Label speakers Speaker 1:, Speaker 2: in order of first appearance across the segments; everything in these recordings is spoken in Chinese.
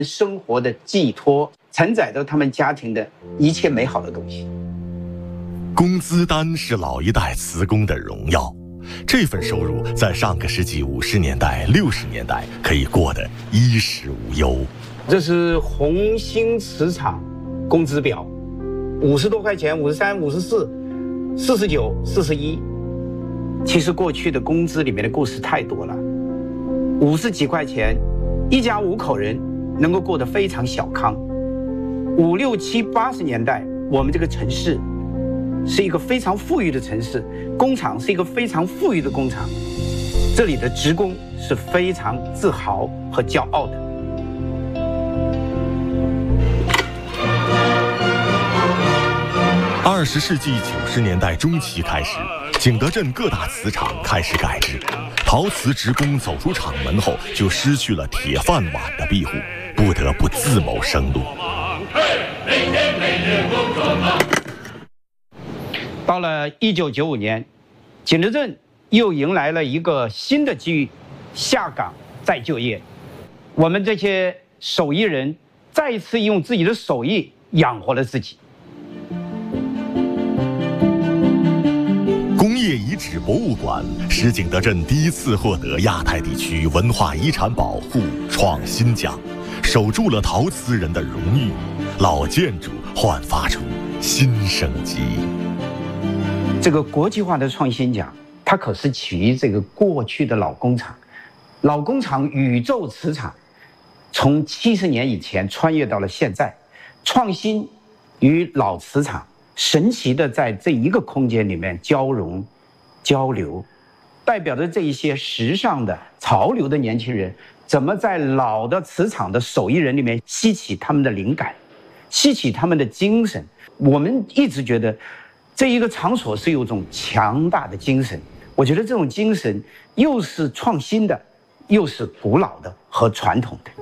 Speaker 1: 生活的寄托，承载着他们家庭的一切美好的东西。
Speaker 2: 工资单是老一代瓷工的荣耀，这份收入在上个世纪50年代、60年代可以过得衣食无忧。
Speaker 1: 这是红星瓷厂工资表，50多块钱，53、54、49、41。其实过去的工资里面的故事太多了，50几块钱，一家5口人能够过得非常小康。5、6、7、80年代，我们这个城市是一个非常富裕的城市，工厂是一个非常富裕的工厂，这里的职工是非常自豪和骄傲的。
Speaker 2: 20世纪90年代中期开始，景德镇各大瓷厂开始改制，陶瓷职工走出厂门后就失去了铁饭碗的庇护，不得不自谋生路。
Speaker 1: 到了1995年，景德镇又迎来了一个新的机遇，下岗再就业。我们这些手艺人再一次用自己的手艺养活了自己。
Speaker 2: 工业遗址博物馆使景德镇第一次获得亚太地区文化遗产保护创新奖，守住了陶瓷人的荣誉，老建筑焕发出新生机。
Speaker 1: 这个国际化的创新奖，它可是起于这个过去的老工厂，老工厂宇宙磁场，从70年以前穿越到了现在，创新与老磁场神奇的在这一个空间里面交融、交流，代表着这一些时尚的潮流的年轻人，怎么在老的磁场的手艺人里面吸起他们的灵感，吸起他们的精神。我们一直觉得这一个场所是有种强大的精神，我觉得这种精神又是创新的，又是古老的和传统的。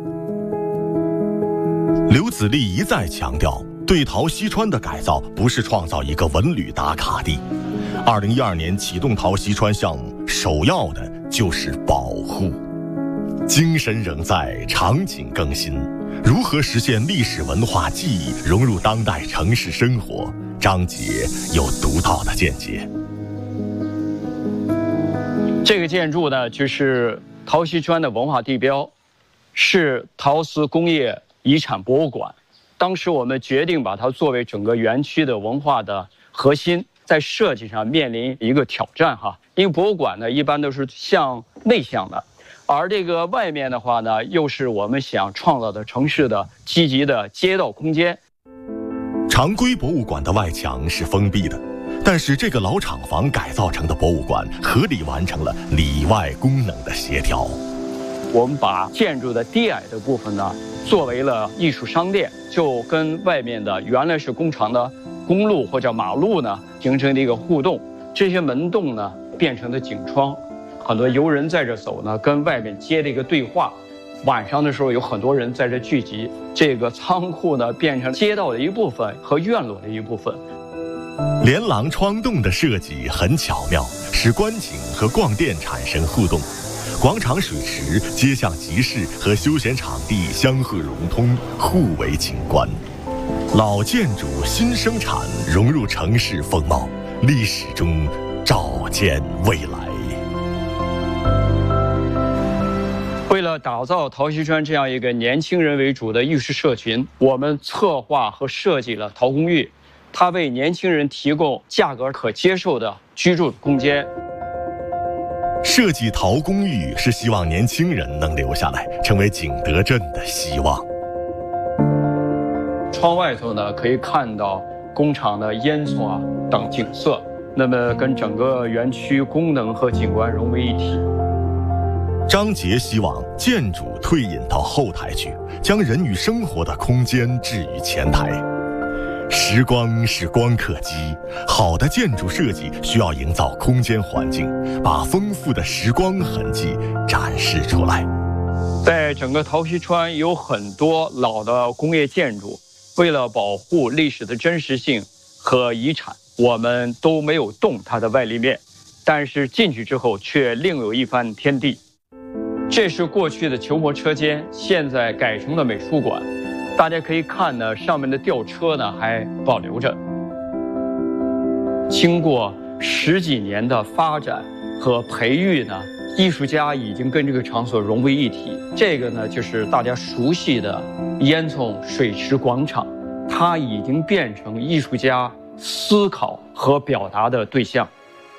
Speaker 2: 刘子立一再强调，对陶溪川的改造不是创造一个文旅打卡地。2012年启动陶溪川项目，首要的就是保护。精神仍在，场景更新。如何实现历史文化记忆融入当代城市生活？张杰有独到的见解。
Speaker 3: 这个建筑呢，就是陶溪川的文化地标，是陶瓷工业遗产博物馆。当时我们决定把它作为整个园区的文化的核心，在设计上面临一个挑战哈，因为博物馆呢一般都是向内向的，而这个外面的话呢，又是我们想创造的城市的积极的街道空间。
Speaker 2: 常规博物馆的外墙是封闭的，但是这个老厂房改造成的博物馆合理完成了里外功能的协调。
Speaker 3: 我们把建筑的低矮的部分呢，作为了艺术商店，就跟外面的原来是工厂的公路或者马路呢，形成了一个互动。这些门洞呢，变成了景窗，很多游人在这走呢，跟外面接了一个对话。晚上的时候有很多人在这聚集，这个仓库呢变成街道的一部分和院落的一部分。
Speaker 2: 连廊窗洞的设计很巧妙，使观景和逛店产生互动。广场水池、街巷集市和休闲场地相互融通，互为景观。老建筑新生产，融入城市风貌，历史中照见未来。
Speaker 3: 为了打造陶溪川这样一个年轻人为主的艺术社群，我们策划和设计了陶公寓，它为年轻人提供价格可接受的居住空间。
Speaker 2: 设计陶公寓是希望年轻人能留下来，成为景德镇的希望。
Speaker 3: 窗外头呢，可以看到工厂的烟囱啊等景色，那么跟整个园区功能和景观融为一体。
Speaker 2: 张杰希望建筑退隐到后台去，将人与生活的空间置于前台。时光是光刻机，好的建筑设计需要营造空间环境，把丰富的时光痕迹展示出来。
Speaker 3: 在整个陶溪川有很多老的工业建筑，为了保护历史的真实性和遗产，我们都没有动它的外立面，但是进去之后却另有一番天地。 这是过去的球磨车间，现在改成了美术馆。大家可以看呢，上面的吊车呢还保留着。经过10几年的发展和培育呢，艺术家已经跟这个场所融为一体。这个呢，就是大家熟悉的烟囱水池广场，它已经变成艺术家思考和表达的对象。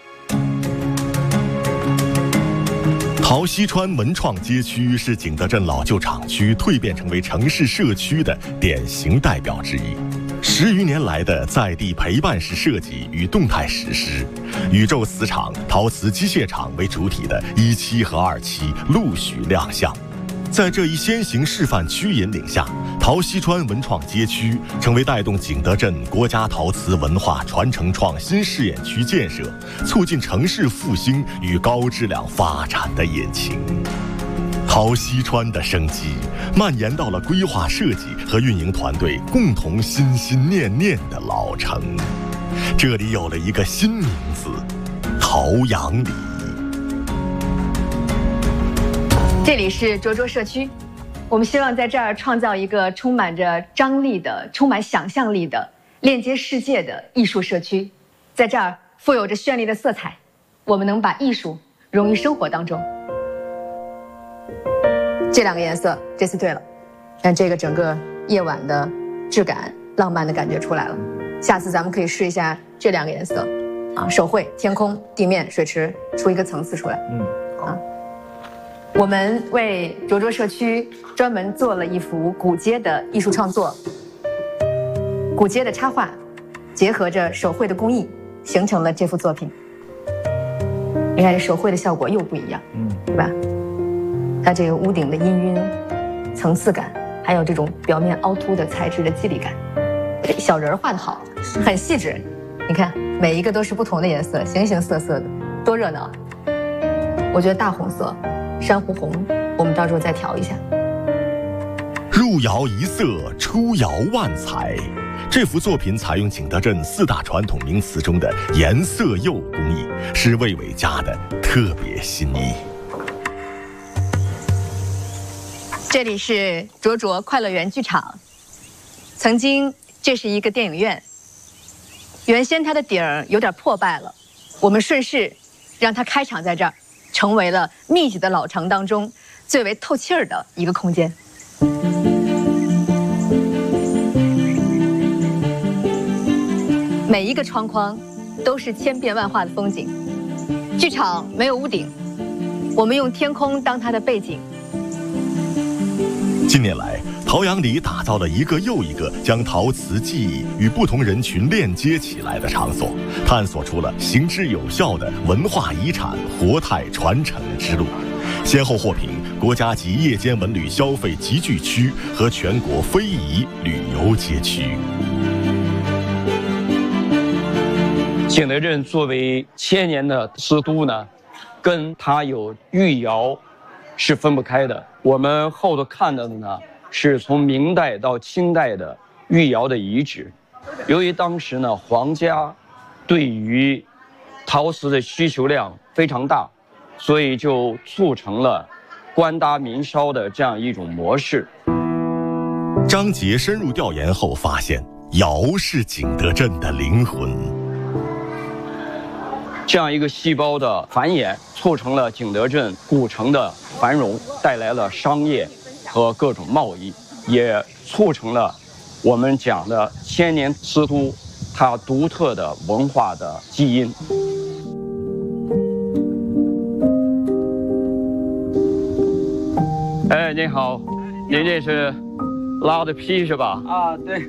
Speaker 2: 陶溪川文创街区是景德镇老旧厂区蜕变成为城市社区的典型代表之一。10余年来的在地陪伴式设计与动态实施，宇宙磁场、陶瓷机械厂为主体的1期和2期陆续亮相。在这一先行示范区引领下，陶溪川文创街区成为带动景德镇国家陶瓷文化传承创新试验区建设，促进城市复兴与高质量发展的引擎。陶溪川的生机蔓延到了规划设计和运营团队共同心心念念的老城，这里有了一个新名字——陶阳里。
Speaker 4: 这里是涿涿社区，我们希望在这儿创造一个充满着张力的、充满想象力的、链接世界的艺术社区。在这儿富有着绚丽的色彩，我们能把艺术融于生活当中。这2个颜色这次对了，但这个整个夜晚的质感、浪漫的感觉出来了。下次咱们可以试一下这2个颜色，手绘、天空、地面、水池，出一个层次出来。我们为涿涿社区专门做了一幅古街的艺术创作，古街的插画结合着手绘的工艺，形成了这幅作品。你看这手绘的效果又不一样，对吧？它这个屋顶的氤氲、层次感，还有这种表面凹凸的材质的肌理感，小人画得好，很细致。你看每一个都是不同的颜色，形形色色的，多热闹！我觉得大红色。珊瑚红，我们到时候再调一下。
Speaker 2: 入窑一色，出窑万彩。这幅作品采用景德镇4大传统名词中的颜色釉工艺，是魏伟家的特别心意。
Speaker 4: 这里是涿涿快乐园剧场，曾经这是一个电影院，原先它的顶儿有点破败了，我们顺势让它开场在这儿。成为了密集的老城当中最为透气儿的一个空间。每一个窗框都是千变万化的风景。剧场没有屋顶，我们用天空当它的背景。
Speaker 2: 近年来，陶阳里打造了一个又一个将陶瓷技艺与不同人群链接起来的场所，探索出了行之有效的文化遗产活态传承之路，先后获评国家级夜间文旅消费集聚区和全国非遗旅游街区。
Speaker 3: 景德镇作为1000年的司都呢，跟它有御窑是分不开的。我们后头看到的呢，是从明代到清代的御窑的遗址。由于当时呢，皇家对于陶瓷的需求量非常大，所以就促成了官搭民烧的这样一种模式。
Speaker 2: 张杰深入调研后发现，窑是景德镇的灵魂。
Speaker 3: 这样一个细胞的繁衍，促成了景德镇古城的繁荣，带来了商业和各种贸易，也促成了我们讲的1000年司都它独特的文化的基因。哎，您好，您这是拉的坯是吧？
Speaker 5: 啊，对。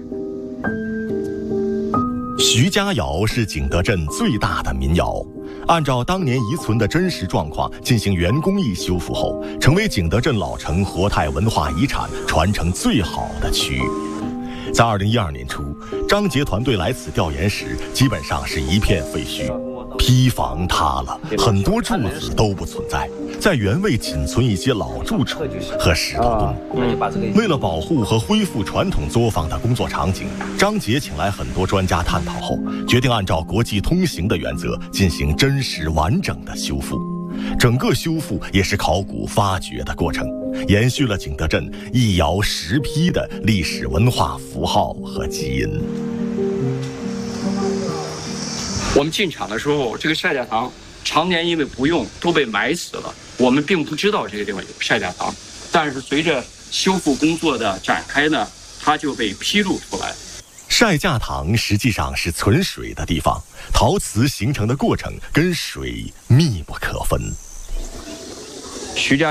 Speaker 2: 徐家窑是景德镇最大的民窑，按照当年遗存的真实状况进行原工艺修复后，成为景德镇老城活态文化遗产传承最好的区域。在2012年初，张杰团队来此调研时，基本上是一片废墟，坯房塌了，很多柱子都不存在，在原位仅存一些老柱础和石头洞。为了保护和恢复传统作坊的工作场景，张杰请来很多专家探讨后，决定按照国际通行的原则进行真实完整的修复。 整个修复也是考古发掘的过程，延续了景德镇一窑十批的历史文化符号和基因。
Speaker 3: 我们进场的时候，这个晒甲塘常年因为不用都被埋死了，我们并不知道这个地方有晒甲塘，但是随着修复工作的展开呢，它就被披露出来。
Speaker 2: 晒甲塘实际上是存水的地方，陶瓷形成的过程跟水密不可分。
Speaker 3: 徐家